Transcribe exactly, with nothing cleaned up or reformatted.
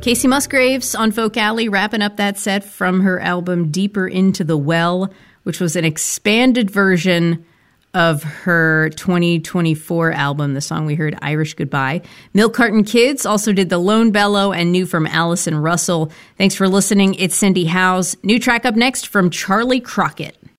Kacey Musgraves on Folk Alley, wrapping up that set from her album Deeper Into the Well, which was an expanded version of her twenty twenty-four album, the song we heard, Irish Goodbye. Milk Carton Kids also did The Lone Bellow and new from Allison Russell. Thanks for listening. It's Cindy Howes. New track up next from Charlie Crockett.